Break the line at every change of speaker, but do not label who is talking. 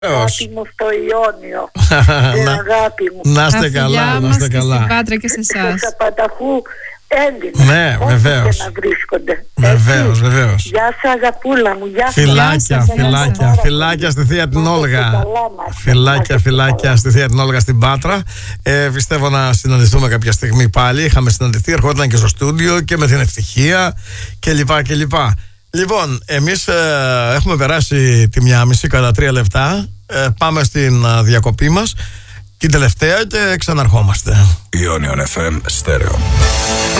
Αγάπη μου στο Ιόνιο. Αγάπη μου.
Να είστε καλά, να είστε καλά.
Στην Πάτρα και σε εσάς.
Στα Πανταχού Έλληνες.
Ναι, βεβαίως.
Να βρίσκονται.
Βεβαίως.
Γεια σας αγαπούλα μου. Γεια σας.
Φιλάκια στη θεία την Όλγα. Φιλάκια στη θεία την Όλγα στην Πάτρα. Πιστεύω να συναντηθούμε κάποια στιγμή πάλι. Είχαμε συναντηθεί, ερχόταν και στο στούντιο και με την Ευτυχία κλπ. Λοιπόν, εμείς έχουμε περάσει τη 1:30 κατά 3 λεπτά. Πάμε στην διακοπή μας, την τελευταία, και ξαναρχόμαστε.
Ionion FM Stereo.